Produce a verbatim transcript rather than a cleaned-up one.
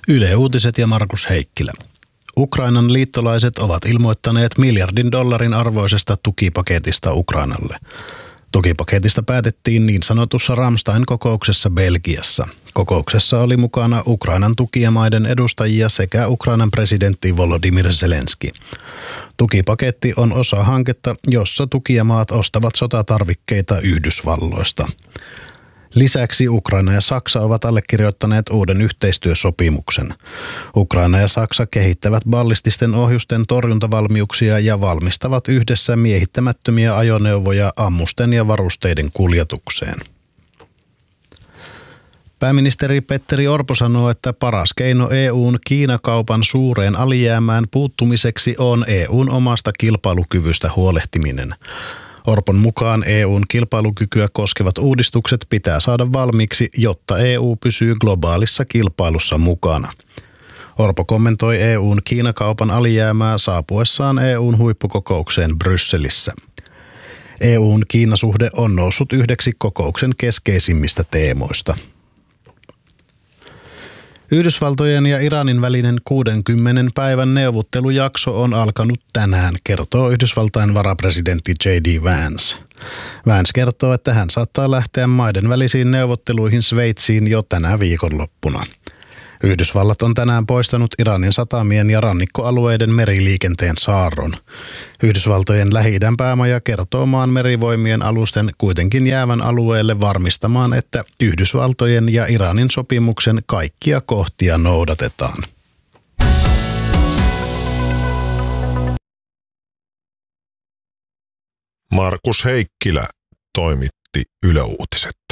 Yle Uutiset ja Markus Heikkilä. Ukrainan liittolaiset ovat ilmoittaneet miljardin dollarin arvoisesta tukipaketista Ukrainalle. Tukipaketista päätettiin niin sanotussa Ramstein-kokouksessa Belgiassa. Kokouksessa oli mukana Ukrainan tukijamaiden edustajia sekä Ukrainan presidentti Volodymyr Zelenski. Tukipaketti on osa hanketta, jossa tukijamaat ostavat sotatarvikkeita Yhdysvalloista. Lisäksi Ukraina ja Saksa ovat allekirjoittaneet uuden yhteistyösopimuksen. Ukraina ja Saksa kehittävät ballististen ohjusten torjuntavalmiuksia ja valmistavat yhdessä miehittämättömiä ajoneuvoja ammusten ja varusteiden kuljetukseen. Pääministeri Petteri Orpo sanoo, että paras keino E U:n Kiinakaupan suureen alijäämään puuttumiseksi on E U:n omasta kilpailukyvystä huolehtiminen. Orpon mukaan E U:n kilpailukykyä koskevat uudistukset pitää saada valmiiksi, jotta E U pysyy globaalissa kilpailussa mukana. Orpo kommentoi E U:n Kiinakaupan alijäämää saapuessaan E U:n huippukokoukseen Brysselissä. E U:n Kiinasuhde on noussut yhdeksi kokouksen keskeisimmistä teemoista. Yhdysvaltojen ja Iranin välinen kuudenkymmenen päivän neuvottelujakso on alkanut tänään, kertoo Yhdysvaltain varapresidentti J D Vance. Vance kertoo, että hän saattaa lähteä maiden välisiin neuvotteluihin Sveitsiin jo tänä viikonloppuna. Yhdysvallat on tänään poistanut Iranin satamien ja rannikkoalueiden meriliikenteen saarron. Yhdysvaltojen Lähi-idän päämaja kertoo maan merivoimien alusten kuitenkin jäävän alueelle varmistamaan, että Yhdysvaltojen ja Iranin sopimuksen kaikkia kohtia noudatetaan. Markus Heikkilä toimitti Yle Uutiset.